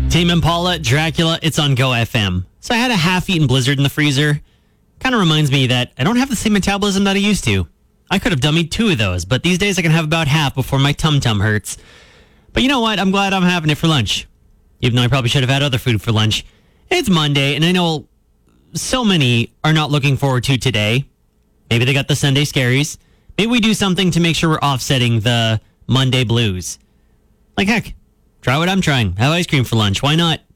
Tame Impala, Dracula, it's on Go FM. So I had a half-eaten Blizzard in the freezer. Kind of reminds me that I don't have the same metabolism that I used to. I could have dummied 2 of those, but these days I can have about half before my tum-tum hurts. But you know what? I'm glad I'm having it for lunch. Even though I probably should have had other food for lunch. It's Monday, and I know so many are not looking forward to today. Maybe they got the Sunday scaries. Maybe we do something to make sure we're offsetting the Monday blues. Like, heck, try what I'm trying. Have ice cream for lunch. Why not?